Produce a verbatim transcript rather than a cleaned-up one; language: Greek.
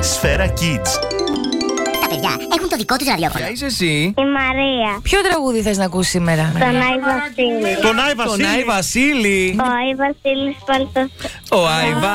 Σφαίρα Kids. Τα παιδιά έχουν το δικό τους ραδιόφωνο. Ποια είσαι εσύ? Η Μαρία. Ποιο τραγούδι θες να ακούσεις σήμερα? Τον Άι Βασίλη. Τον Άι Τον Βασίλη. Άι Βασίλη. Ο Άι Βασίλης Παλτός. Ο Άι